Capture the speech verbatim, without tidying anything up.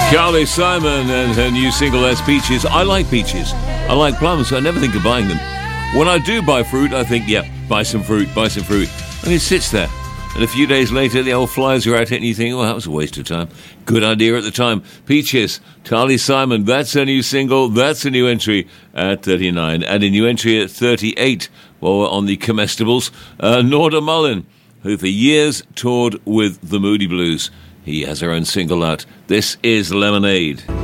Carly Simon and her new single, That's Peaches. I like peaches. I like plums, so I never think of buying them. When I do buy fruit, I think, yep, yeah, buy some fruit, buy some fruit. And it sits there. And a few days later, the old flies are out and you think, oh, that was a waste of time. Good idea at the time. Peaches, Carly Simon, that's her new single. That's a new entry at thirty-nine. And a new entry at thirty-eight, well, on the comestibles, uh, Norda Mullin, who for years toured with the Moody Blues. He has her own single out. This is Lemonade.